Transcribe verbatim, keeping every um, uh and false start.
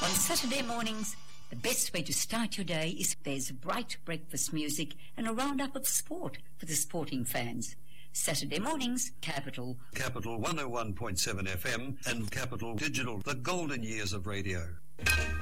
On Saturday mornings, the best way to start your day is there's bright breakfast music and a roundup of sport for the sporting fans. Saturday mornings, Capital. Capital one oh one point seven F M and Capital Digital, the golden years of radio.